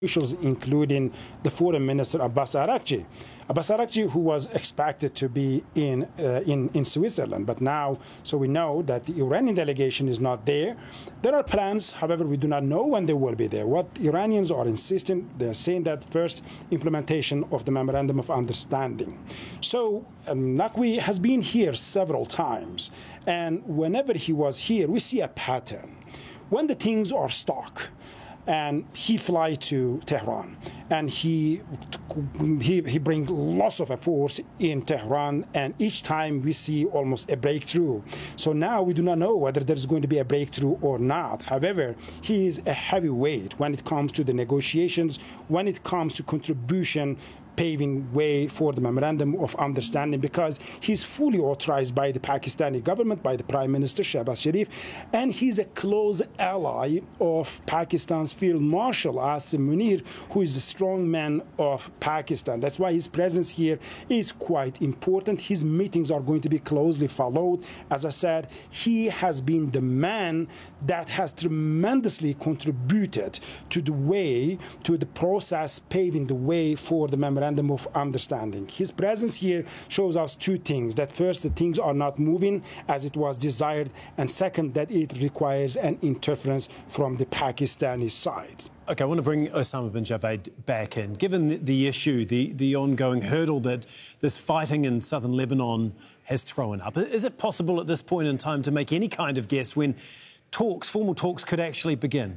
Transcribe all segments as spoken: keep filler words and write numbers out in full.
officials, including the foreign minister Abbas Araghchi. Abbas Araghchi, who was expected to be in, uh, in in Switzerland, but now, so we know that the Iranian delegation is not there. There are plans, however, we do not know when they will be there. What Iranians are insisting, they're saying that first implementation of the Memorandum of Understanding. So um, Naqvi has been here several times, and whenever he was here, we see a pattern. When the things are stuck, and he fly to Tehran, and he he he bring lots of force in Tehran, and each time we see almost a breakthrough. So now we do not know whether there is going to be a breakthrough or not. However, he is a heavyweight when it comes to the negotiations, when it comes to contribution, paving way for the Memorandum of Understanding, because he's fully authorized by the Pakistani government, by the Prime Minister Shehbaz Sharif, and he's a close ally of Pakistan's Field Marshal Asim Munir, who is a strong man of Pakistan. That's why his presence here is quite important. His meetings are going to be closely followed. As I said, he has been the man that has tremendously contributed to the way, to the process paving the way for the Memorandum of Understanding. His presence here shows us two things. That first, the things are not moving as it was desired, and second, that it requires an interference from the Pakistani side. OK, I want to bring Osama bin Javed back in. Given the, the issue, the, the ongoing hurdle that this fighting in southern Lebanon has thrown up, is it possible at this point in time to make any kind of guess when talks, formal talks, could actually begin?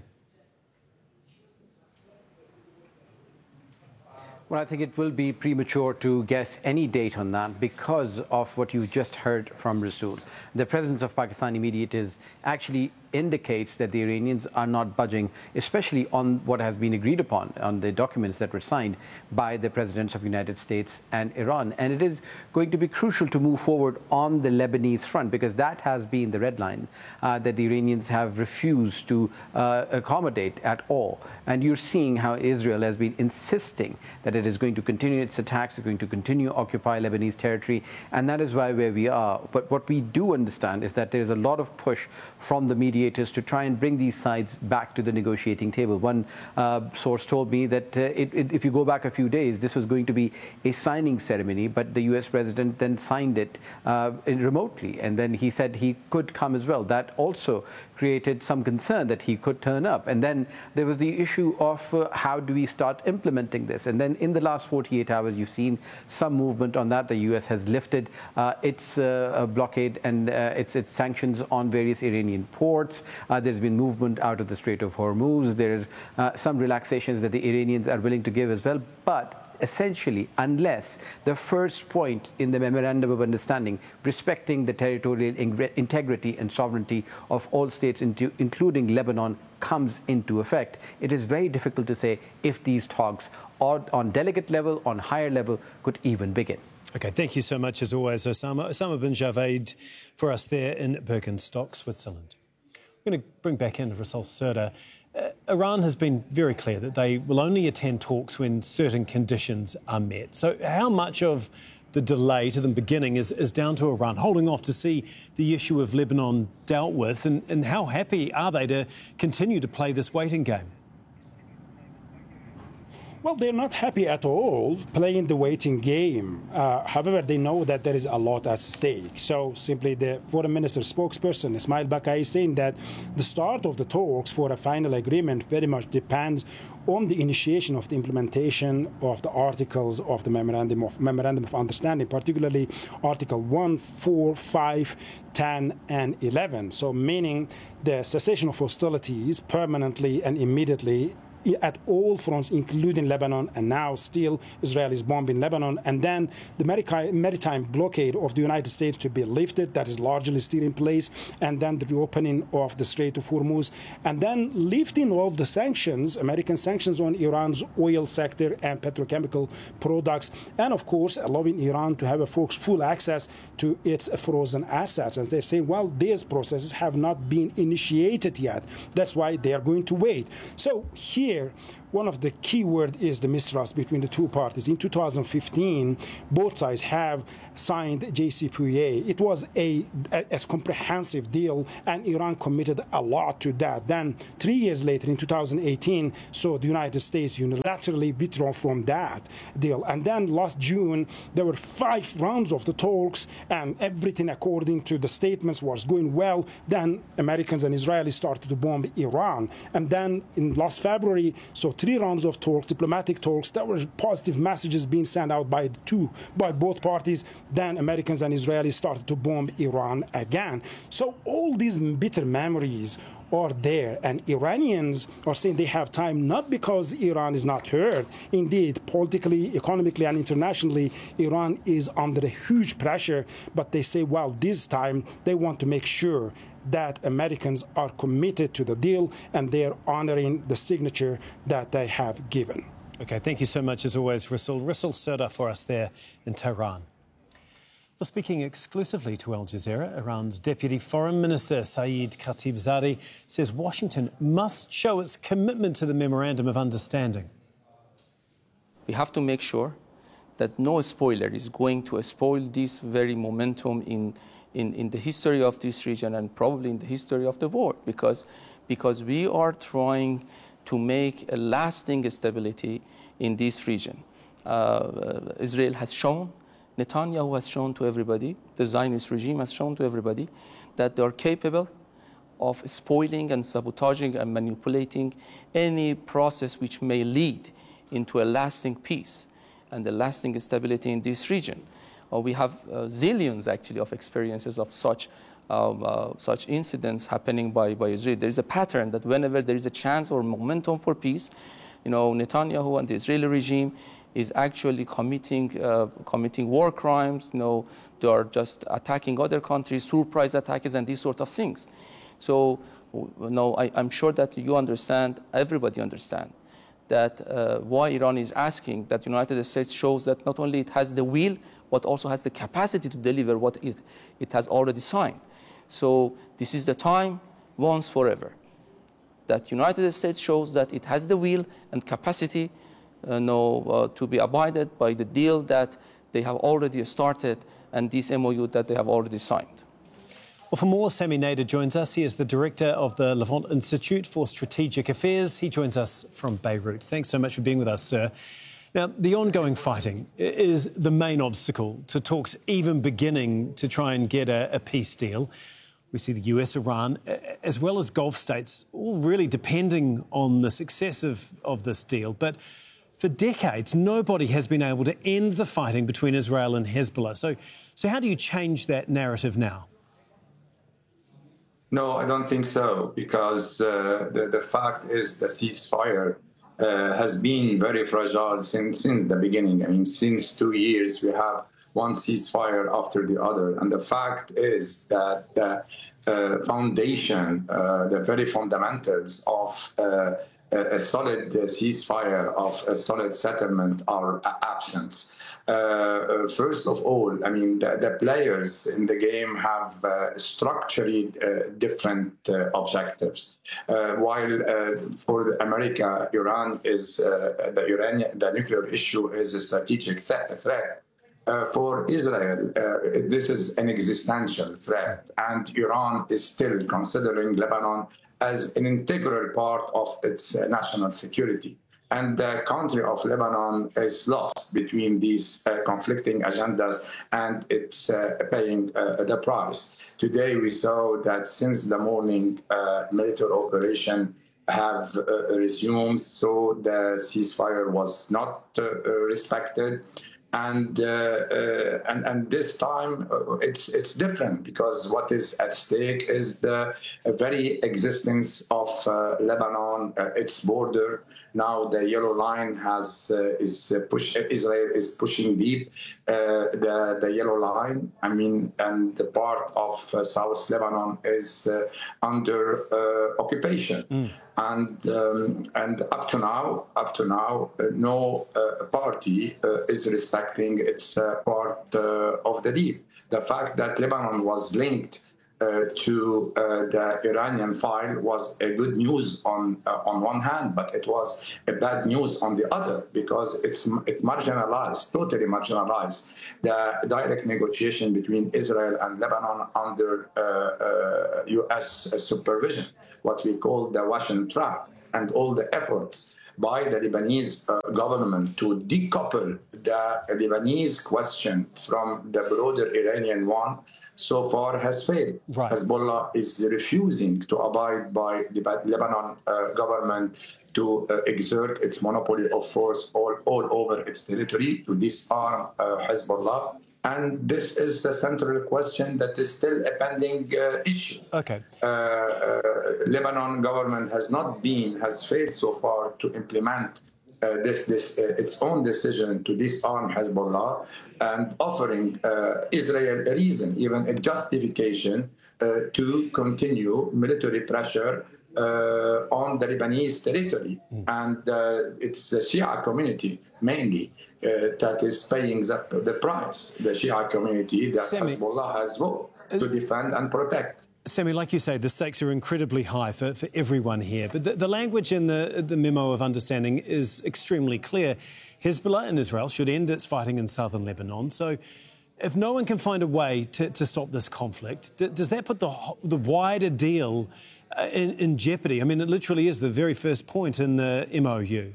Well, I think it will be premature to guess any date on that because of what you just heard from Rasool. The presence of Pakistani mediators actually indicates that the Iranians are not budging, especially on what has been agreed upon, on the documents that were signed by the presidents of the United States and Iran. And it is going to be crucial to move forward on the Lebanese front, because that has been the red line uh, that the Iranians have refused to uh, accommodate at all. And you're seeing how Israel has been insisting that it is going to continue its attacks, it's going to continue to occupy Lebanese territory, and that is why where we are. But what we do understand is that there is a lot of push from the mediators to try and bring these sides back to the negotiating table. One uh, source told me that uh, it, it, if you go back a few days, this was going to be a signing ceremony, but the U S president then signed it uh, remotely, and then he said he could come as well. That also created some concern that he could turn up. And then there was the issue of uh, how do we start implementing this? And then in the last forty-eight hours, you've seen some movement on that. The U S has lifted uh, its uh, blockade and uh, its, its sanctions on various Iranian ports. Uh, there's been movement out of the Strait of Hormuz. There are uh, some relaxations that the Iranians are willing to give as well. But essentially, unless the first point in the Memorandum of Understanding, respecting the territorial integrity and sovereignty of all states, into, including Lebanon, comes into effect, it is very difficult to say if these talks, or on delegate level, on higher level, could even begin. OK, thank you so much, as always, Osama. Osama bin Javed for us there in Birkenstock, Switzerland. I'm going to bring back in Rasool Surdar. Uh, Iran has been very clear that they will only attend talks when certain conditions are met. So how much of the delay to them beginning is, is down to Iran holding off to see the issue of Lebanon dealt with, and, and how happy are they to continue to play this waiting game? Well, they're not happy at all playing the waiting game. Uh, however, they know that there is a lot at stake. So simply the foreign minister spokesperson, Ismail Baqai, is saying that the start of the talks for a final agreement very much depends on the initiation of the implementation of the articles of the Memorandum of, Memorandum of Understanding, particularly Article one, four, five, ten, and eleven. So meaning the cessation of hostilities permanently and immediately at all fronts, including Lebanon, and now still Israel is bombing Lebanon, and then the maritime blockade of the United States to be lifted, that is largely still in place, and then the reopening of the Strait of Hormuz, and then lifting of the sanctions, American sanctions on Iran's oil sector and petrochemical products, and of course allowing Iran to have a folks full access to its frozen assets. And they're saying, well, these processes have not been initiated yet. That's why they are going to wait. So here there, one of the key words is the mistrust between the two parties. In two thousand fifteen, both sides have signed J C P O A. It was a, a, a comprehensive deal, and Iran committed a lot to that. Then, three years later, in two thousand eighteen, so the United States unilaterally withdrew from that deal. And then last June, there were five rounds of the talks, and everything according to the statements was going well. Then Americans and Israelis started to bomb Iran. And then in last February, so three rounds of talks, diplomatic talks, there were positive messages being sent out by the two, by both parties. Then Americans and Israelis started to bomb Iran again. So all these bitter memories are there, and Iranians are saying they have time not because Iran is not heard. Indeed, politically, economically, and internationally, Iran is under a huge pressure, but they say, well, this time they want to make sure that Americans are committed to the deal and they're honoring the signature that they have given. Okay, thank you so much, as always, Rasul. Rasul Sirda for us there in Tehran. Well, speaking exclusively to Al Jazeera, Iran's Deputy Foreign Minister Saeed Khatibzadeh says Washington must show its commitment to the Memorandum of Understanding. We have to make sure that no spoiler is going to spoil this very momentum in, in, in the history of this region and probably in the history of the world, because, because we are trying to make a lasting stability in this region. Uh, Israel has shown, Netanyahu has shown to everybody, the Zionist regime has shown to everybody that they are capable of spoiling and sabotaging and manipulating any process which may lead into a lasting peace and a lasting stability in this region. Uh, we have uh, zillions, actually, of experiences of such um, uh, such incidents happening by, by Israel. There is a pattern that whenever there is a chance or momentum for peace, you know, Netanyahu and the Israeli regime is actually committing uh, committing war crimes. You know, they are just attacking other countries, surprise attacks, and these sort of things. So, you know, I, I'm sure that you understand, everybody understands, that uh, why Iran is asking that the United States shows that not only it has the will, but also has the capacity to deliver what it, it has already signed. So this is the time, once forever, that United States shows that it has the will and capacity uh, no, uh, to be abided by the deal that they have already started and this M O U that they have already signed. Well, for more, Sami Nader joins us. He is the director of the Levant Institute for Strategic Affairs. He joins us from Beirut. Thanks so much for being with us, sir. Now, the ongoing fighting is the main obstacle to talks even beginning to try and get a, a peace deal. We see the U S, Iran, as well as Gulf states, all really depending on the success of, of this deal. But for decades, nobody has been able to end the fighting between Israel and Hezbollah. So, so how do you change that narrative now? No, I don't think so, because uh, the, the fact is the ceasefire uh, has been very fragile since, since the beginning. I mean, since two years, we have one ceasefire after the other. And the fact is that the uh, foundation, uh, the very fundamentals of uh, a solid ceasefire, of a solid settlement are absent. Uh, first of all, I mean, the, the players in the game have uh, structurally uh, different uh, objectives. Uh, while uh, for America, Iran is uh, the Iranian, the nuclear issue is a strategic th- threat. Uh, for Israel, uh, this is an existential threat, and Iran is still considering Lebanon as an integral part of its uh, national security. And the country of Lebanon is lost between these uh, conflicting agendas, and it's uh, paying uh, the price. Today, we saw that since the morning, uh, military operation have uh, resumed, so the ceasefire was not uh, respected. And, uh, uh, and and this time uh, it's it's different, because what is at stake is the very existence of uh, Lebanon, uh, its border. Now the yellow line has uh, is uh, push Israel is pushing deep uh, the the yellow line. I mean, and the part of uh, South Lebanon is uh, under uh, occupation. Mm. And um, and up to now, up to now, uh, no uh, party uh, is respecting its uh, part uh, of the deal. The fact that Lebanon was linked uh, uh, to uh, the Iranian file was a good news on uh, on one hand, but it was a bad news on the other, because it's it marginalized, totally marginalized the direct negotiation between Israel and Lebanon under uh, uh, U S supervision, what we call the Washington trap, and all the efforts by the Lebanese uh, government to decouple the Lebanese question from the broader Iranian one so far has failed. Right. Hezbollah is refusing to abide by the Lebanon uh, government to uh, exert its monopoly of force all, all over its territory to disarm uh, Hezbollah. And this is the central question that is still a pending uh, issue. Okay. Uh, uh, Lebanon government has not been, has failed so far to implement uh, this, this uh, its own decision to disarm Hezbollah, and offering uh, Israel a reason, even a justification uh, to continue military pressure uh, on the Lebanese territory. Mm. And uh, it's the Shia community mainly Uh, that is paying the, the price, the Shia community that Sami, Hezbollah has vowed to defend and protect. Sami, like you say, the stakes are incredibly high for, for everyone here. But the, the language in the, the memo of understanding is extremely clear. Hezbollah in Israel should end its fighting in southern Lebanon. So if no one can find a way to, to stop this conflict, d- does that put the, the wider deal uh, in, in jeopardy? I mean, it literally is the very first point in the M O U.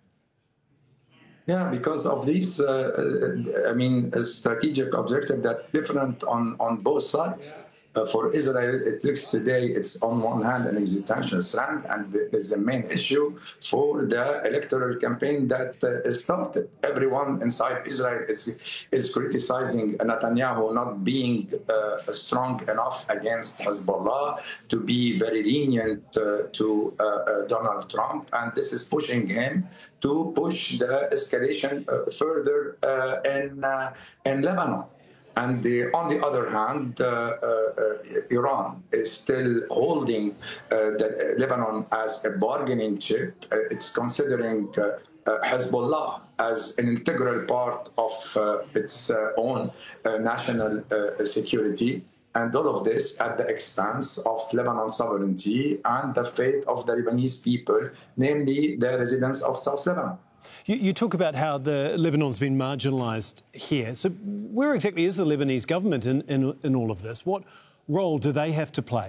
Yeah, because of these, uh, I mean, a strategic objective that different on, on both sides. Uh, for Israel, it looks today, it's on one hand an existential threat, and there's a main issue for the electoral campaign that uh, started. Everyone inside Israel is, is criticizing Netanyahu not being uh, strong enough against Hezbollah, to be very lenient uh, to uh, uh, Donald Trump, and this is pushing him to push the escalation uh, further uh, in, uh, in Lebanon. And the, on the other hand, uh, uh, Iran is still holding uh, the Lebanon as a bargaining chip. Uh, it's considering uh, uh, Hezbollah as an integral part of uh, its uh, own uh, national uh, security. And all of this at the expense of Lebanon's sovereignty and the fate of the Lebanese people, namely the residents of South Lebanon. You, you talk about how the Lebanon's been marginalised here. So where exactly is the Lebanese government in, in, in all of this? What role do they have to play?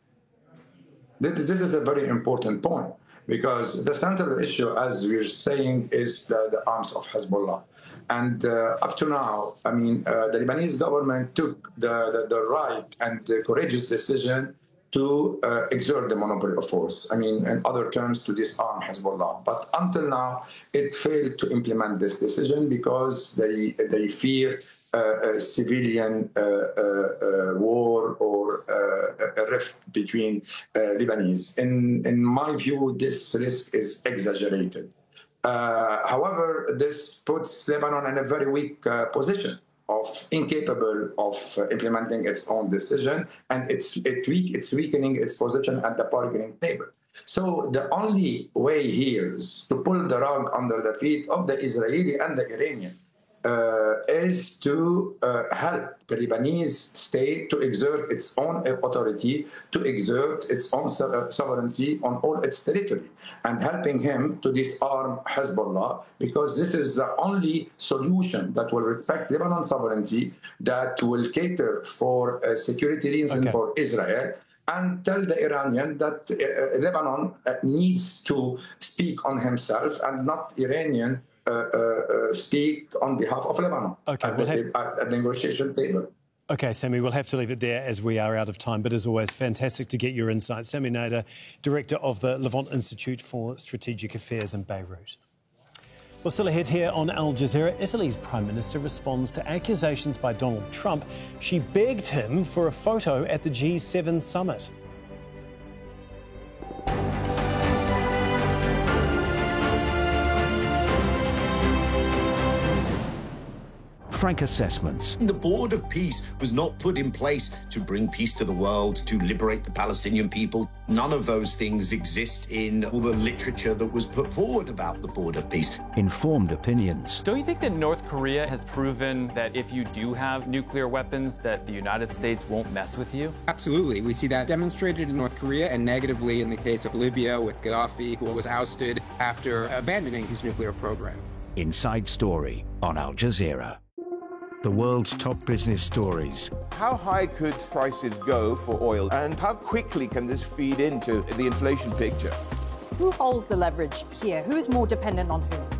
This is a very important point, because the central issue, as we're saying, is the, the arms of Hezbollah. And uh, up to now, I mean, uh, the Lebanese government took the, the, the right and the courageous decision to uh, exert the monopoly of force. I mean, in other terms, to disarm Hezbollah. But until now, it failed to implement this decision because they they fear uh, a civilian uh, uh, uh, war or uh, a rift between uh, Lebanese. In in my view, this risk is exaggerated. Uh, however, this puts Lebanon in a very weak uh, position, of incapable of uh, implementing its own decision, and it's it weak, it's weakening its position at the bargaining table. So the only way here is to pull the rug under the feet of the Israeli and the Iranian uh, is to uh, help the Lebanese state to exert its own authority, to exert its own so- sovereignty on all its territory, and helping him to disarm Hezbollah, because this is the only solution that will respect Lebanon's sovereignty, that will cater for uh, security reasons okay. for Israel, and tell the Iranian that uh, Lebanon uh, needs to speak on himself and not Iranian Uh, uh, uh, speak on behalf of Lebanon okay, at, we'll the, have... at the negotiation table. OK, Sami, we'll have to leave it there as we are out of time. But as always, fantastic to get your insights. Sami Nader, Director of the Levant Institute for Strategic Affairs in Beirut. Well, still ahead here on Al Jazeera, Italy's Prime Minister responds to accusations by Donald Trump. She begged him for a photo at the G seven summit. frank assessments. The Board of Peace was not put in place to bring peace to the world, to liberate the Palestinian people. None of those things exist in all the literature that was put forward about the Board of Peace. Informed opinions. Don't you think that North Korea has proven that if you do have nuclear weapons, that the United States won't mess with you? Absolutely. We see that demonstrated in North Korea and negatively in the case of Libya with Gaddafi, who was ousted after abandoning his nuclear program. Inside Story on Al Jazeera. The world's top business stories. How high could prices go for oil, and how quickly can this feed into the inflation picture? Who holds the leverage here? Who is more dependent on whom?